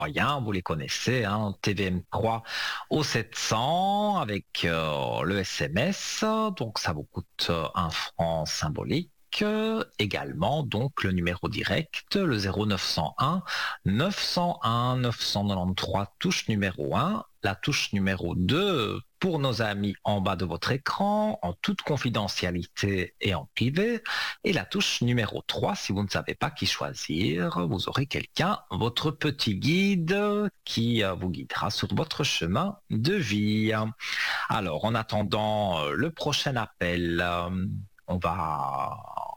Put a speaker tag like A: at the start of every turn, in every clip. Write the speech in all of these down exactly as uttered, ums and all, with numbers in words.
A: moyens, vous les connaissez, hein, T V M trois au sept cents avec euh, le S M S, donc ça vous coûte euh, un franc symbolique. Euh, également donc le numéro direct, le zéro neuf cent un neuf cent un neuf cent quatre-vingt-treize, touche numéro un, la touche numéro deux pour nos amis en bas de votre écran, en toute confidentialité et en privé, et la touche numéro trois, si vous ne savez pas qui choisir, vous aurez quelqu'un, votre petit guide, qui euh, vous guidera sur votre chemin de vie. Alors, en attendant euh, le prochain appel, euh, on va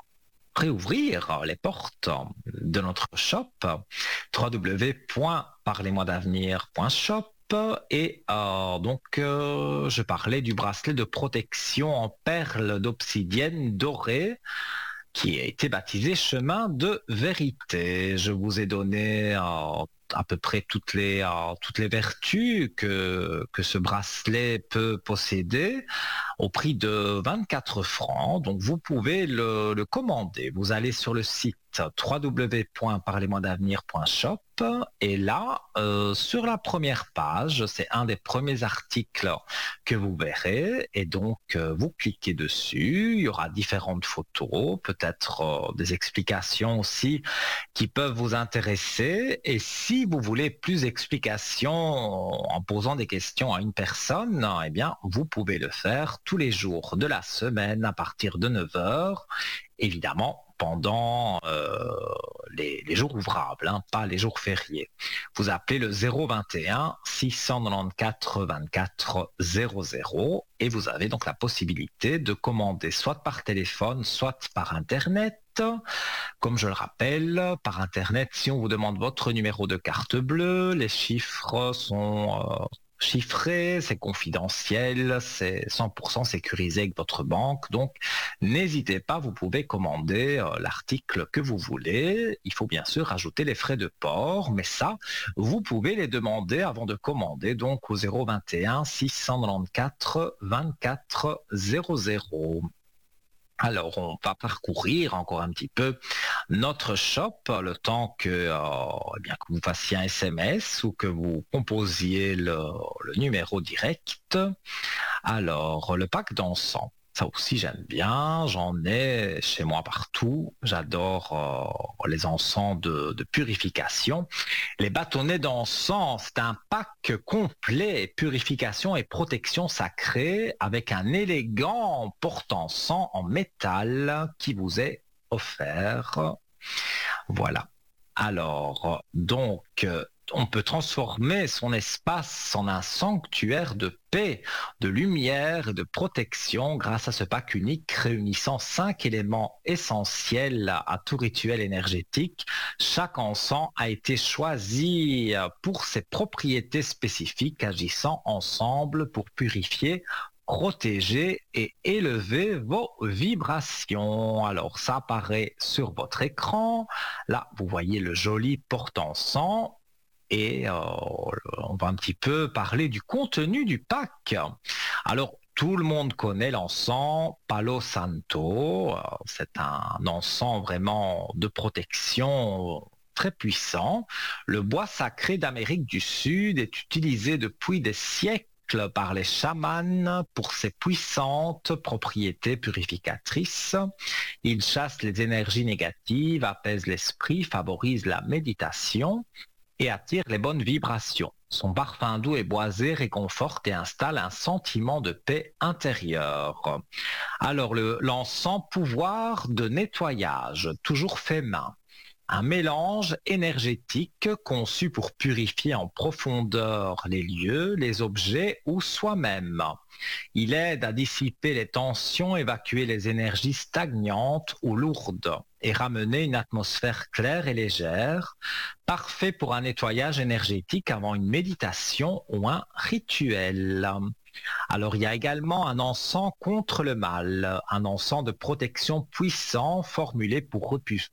A: réouvrir les portes de notre shop w w w point parlez moi d'avenir point shop et euh, donc euh, je parlais du bracelet de protection en perles d'obsidienne dorée qui a été baptisé chemin de vérité. Je vous ai donné euh, à peu près toutes les, euh, toutes les vertus que, que ce bracelet peut posséder au prix de vingt-quatre francs. Donc vous pouvez le, le commander. Vous allez sur le site w w w point parlez moi d'avenir point shop et là, euh, sur la première page, c'est un des premiers articles que vous verrez et donc euh, vous cliquez dessus. Il y aura différentes photos, peut-être euh, des explications aussi qui peuvent vous intéresser. Et si vous voulez plus d'explications en posant des questions à une personne, eh bien, vous pouvez le faire tous les jours de la semaine à partir de neuf heures, évidemment pendant euh, les, les jours ouvrables, hein, pas les jours fériés. Vous appelez le zéro vingt et un six cent quatre-vingt-quatorze vingt-quatre zéro zéro et vous avez donc la possibilité de commander soit par téléphone, soit par Internet. Comme je le rappelle, par Internet, si on vous demande votre numéro de carte bleue, les chiffres sont euh, chiffrés, c'est confidentiel, c'est cent pour cent sécurisé avec votre banque. Donc, n'hésitez pas, vous pouvez commander euh, l'article que vous voulez. Il faut bien sûr ajouter les frais de port, mais ça, vous pouvez les demander avant de commander, donc au zéro vingt et un six cent quatre-vingt-quatorze vingt-quatre zéro zéro. Alors, on va parcourir encore un petit peu notre shop, le temps que, euh, eh bien, que vous fassiez un S M S ou que vous composiez le, le numéro direct. Alors, le pack d'encens. Ça aussi, j'aime bien. J'en ai chez moi partout. J'adore euh, les encens de, de purification. Les bâtonnets d'encens, c'est un pack complet, purification et protection sacrée, avec un élégant porte-encens en métal qui vous est offert. Voilà. Alors, donc, on peut transformer son espace en un sanctuaire de paix, de lumière et de protection grâce à ce pack unique réunissant cinq éléments essentiels à tout rituel énergétique. Chaque encens a été choisi pour ses propriétés spécifiques, agissant ensemble pour purifier, protéger et élever vos vibrations. Alors, ça apparaît sur votre écran. Là, vous voyez le joli porte-encens. Et euh, on va un petit peu parler du contenu du pack. Alors, tout le monde connaît l'encens Palo Santo. C'est un encens vraiment de protection très puissant. Le bois sacré d'Amérique du Sud est utilisé depuis des siècles par les chamans pour ses puissantes propriétés purificatrices. Il chasse les énergies négatives, apaise l'esprit, favorise la méditation et attire les bonnes vibrations. Son parfum doux et boisé réconforte et installe un sentiment de paix intérieure. Alors, le, l'encens pouvoir de nettoyage, toujours fait main. Un mélange énergétique conçu pour purifier en profondeur les lieux, les objets ou soi-même. Il aide à dissiper les tensions, évacuer les énergies stagnantes ou lourdes et ramener une atmosphère claire et légère, parfait pour un nettoyage énergétique avant une méditation ou un rituel. Alors, il y a également un encens contre le mal, un encens de protection puissant formulé pour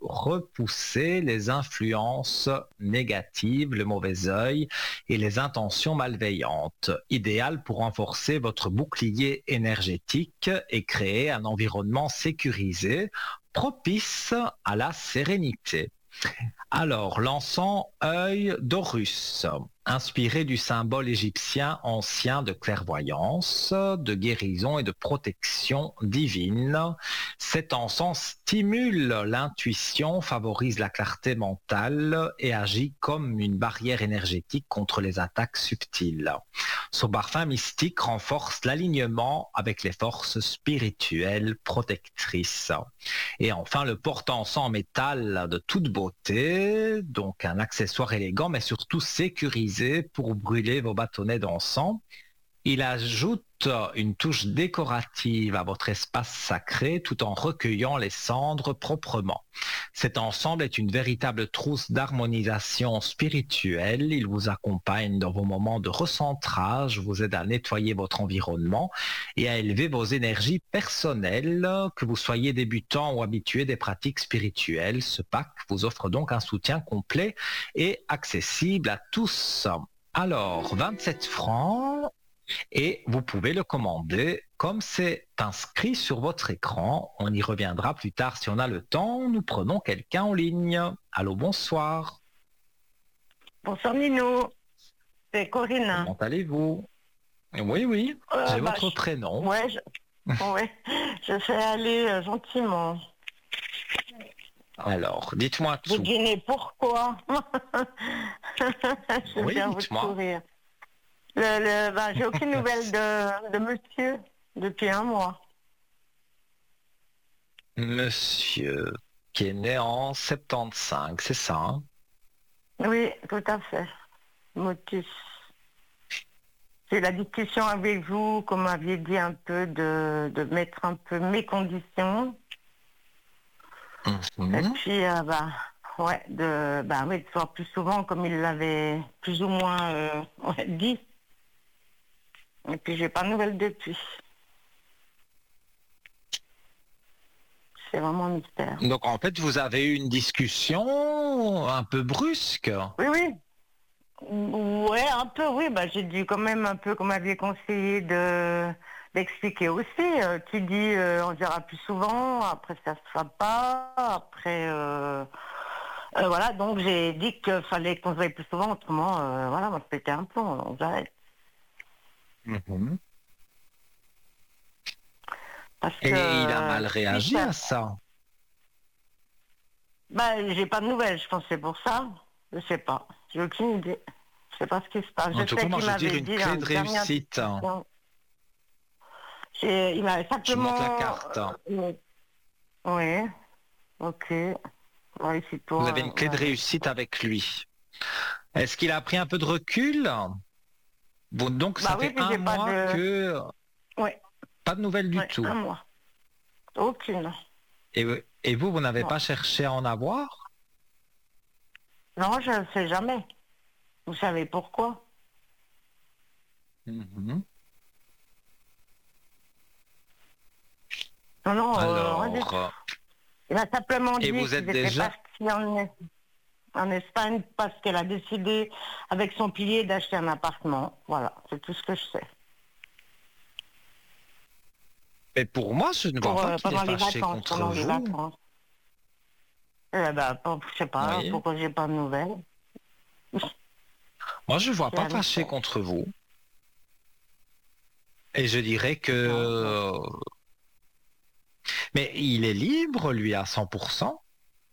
A: repousser les influences négatives, le mauvais œil et les intentions malveillantes, idéal pour renforcer votre bouclier énergétique et créer un environnement sécurisé, propice à la sérénité. Alors, l'encens œil d'Horus, inspiré du symbole égyptien ancien de clairvoyance, de guérison et de protection divine. Cet encens stimule l'intuition, favorise la clarté mentale et agit comme une barrière énergétique contre les attaques subtiles. Son parfum mystique renforce l'alignement avec les forces spirituelles protectrices. Et enfin, le porte-encens en métal de toute beauté, donc un accessoire élégant, mais surtout sécurisé pour brûler vos bâtonnets d'encens. Il ajoute une touche décorative à votre espace sacré tout en recueillant les cendres proprement. Cet ensemble est une véritable trousse d'harmonisation spirituelle. Il vous accompagne dans vos moments de recentrage, vous aide à nettoyer votre environnement et à élever vos énergies personnelles, que vous soyez débutant ou habitué des pratiques spirituelles. Ce pack vous offre donc un soutien complet et accessible à tous. Alors, vingt-sept francs. Et vous pouvez le commander comme c'est inscrit sur votre écran. On y reviendra plus tard si on a le temps. Nous prenons quelqu'un en ligne. Allô, bonsoir.
B: Bonsoir Nino, c'est Corinne.
A: Comment allez-vous? Oui, oui,
B: euh,
A: j'ai
B: bah,
A: votre
B: je...
A: prénom.
B: Ouais, je... ouais, je fais aller euh, gentiment.
A: Alors, dites-moi tout.
B: Vous devinez pourquoi? Je
A: Oui,
B: viens vous
A: dites-moi.
B: sourire. Le, le, ben, j'ai aucune nouvelle de, de monsieur depuis un mois.
A: Monsieur, qui est né en soixante-quinze, c'est ça, hein?
B: Oui, tout à fait. Motus. J'ai la discussion avec vous, comme vous m'aviez dit un peu, de, de mettre un peu mes conditions.
A: Mm-hmm.
B: Et puis, euh, bah, ouais, de, bah, oui, de voir plus souvent, comme il l'avait plus ou moins euh, ouais, dit. Et puis, j'ai pas de nouvelles depuis. C'est vraiment un mystère.
A: Donc, en fait, vous avez eu une discussion un peu brusque.
B: Oui, oui. Ouais, un peu, oui. Bah, j'ai dû quand même un peu, comme m'aviez conseillé, de d'expliquer aussi. Euh, qui dit, euh, on dira plus souvent, après ça se fera pas, après... Euh, euh, voilà, donc j'ai dit qu'il fallait qu'on se voie plus souvent, autrement, euh, voilà, moi, je pétais un plomb, on s'arrête.
A: Mm-hmm.
B: Parce
A: Et
B: que,
A: il a mal réagi
B: ça,
A: à ça.
B: Bah, j'ai pas de nouvelles, je pense que c'est pour ça. Je sais pas. J'ai aucune idée. Je sais pas ce qui se passe.
A: En
B: Je
A: tout
B: sais
A: cas, moi,
B: qu'il
A: je veux dire
B: m'avait
A: une
B: dit
A: clé
B: dans
A: de
B: la dernière
A: réussite.
B: discussion. J'ai- Il m'avait
A: Je
B: simplement...
A: montre la carte.
B: Euh, oui, ok. Ouais, c'est pour...
A: Vous avez
B: euh,
A: une clé de
B: ouais.
A: réussite avec lui. Est-ce qu'il a pris un peu de recul? Bon, donc, ça
B: Bah oui,
A: fait
B: puis
A: un
B: j'ai pas
A: mois
B: de...
A: que
B: Oui,
A: pas de nouvelles du
B: ouais,
A: tout.
B: un mois. Aucune.
A: Et, et vous, vous n'avez
B: Non.
A: pas cherché à en avoir?
B: Non, je ne sais jamais. Vous savez pourquoi?
A: Mm-hmm.
B: Non, non, euh, rien du tout.
A: Alors,
B: Il m'a simplement
A: et
B: dit
A: vous êtes
B: qu'ils étaient
A: déjà...
B: partis en, en Espagne parce qu'elle a décidé, avec son pilier, d'acheter un appartement. Voilà, c'est tout ce que je sais.
A: Mais pour moi, je ne vois
B: Pour,
A: pas
B: euh,
A: qu'il est
B: pendant les
A: fâché
B: vacances,
A: contre
B: pendant les
A: vous.
B: vacances. Eh ben, pas- je sais pas,
A: Oui.
B: pourquoi j'ai pas de nouvelles.
A: Moi, je ne vois
B: C'est
A: pas
B: un
A: fâché
B: mystère.
A: contre vous. Et je dirais que...
B: Non, non.
A: Mais il est libre, lui, à cent pour cent.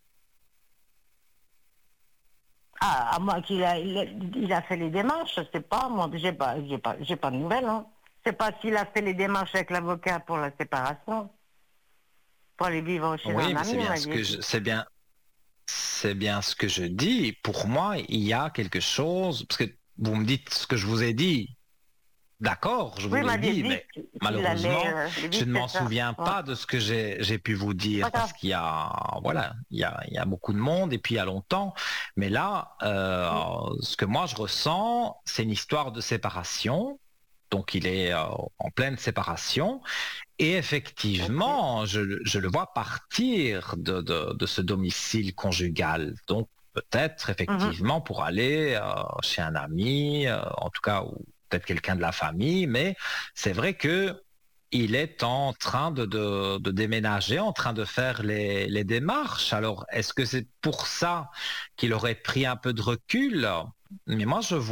B: Ah, à moi qu'il a, il a, il a fait les démarches, je sais pas, moi, j'ai pas, j'ai pas, j'ai pas de nouvelles, hein. Je sais pas s'il a fait les démarches avec l'avocat pour la séparation, pour aller vivre chez
A: Oui,
B: un
A: mais c'est
B: ami, on
A: bien
B: m'a
A: ce
B: dit.
A: que je... C'est bien... C'est bien ce que je dis. Pour moi, il y a quelque chose... Parce que vous me dites ce que je vous ai dit. D'accord, je vous
B: Oui, il
A: l'ai
B: m'avait
A: dit,
B: dit
A: mais
B: qu'il
A: malheureusement,
B: allait, euh, les
A: je ne
B: c'est
A: m'en
B: ça.
A: souviens
B: Ouais.
A: pas de ce que j'ai j'ai pu vous dire
B: Pas grave.
A: parce qu'il y a voilà, il y a, il y a beaucoup de monde et puis il y a longtemps. Mais là, euh,
B: Mm.
A: ce que moi je ressens, c'est une histoire de séparation. Donc il est euh, en pleine séparation et
B: Ok.
A: effectivement, je, je le vois partir de, de, de ce domicile conjugal. Donc peut-être
B: Mhm.
A: effectivement pour aller euh, chez un ami, euh, en tout cas, ou peut-être quelqu'un de la famille, mais c'est vrai que il est en train de, de- de déménager, en train de faire les, les démarches. Alors, est-ce que c'est pour ça qu'il aurait pris un peu de recul? Mais moi, je